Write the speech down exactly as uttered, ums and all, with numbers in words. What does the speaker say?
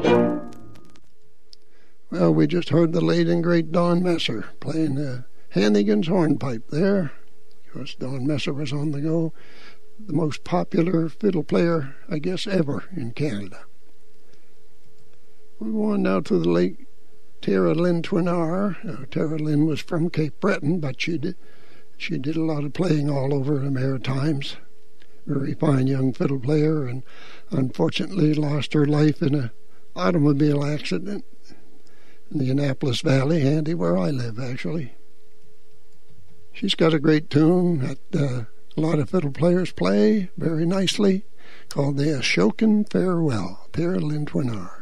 Well, we just heard the late and great Don Messer playing uh, Hannigan's hornpipe there. Of course, Don Messer was on the go, the most popular fiddle player, I guess, ever in Canada. We're going now to the late Tara Lynn Twinar. Uh, Tara Lynn was from Cape Breton, but she did, she did a lot of playing all over the Maritimes. Very fine young fiddle player, and unfortunately lost her life in an automobile accident in the Annapolis Valley, handy where I live, actually. She's got a great tune that uh, a lot of fiddle players play very nicely, called the Ashokan Farewell, Tara Lynn Twinar.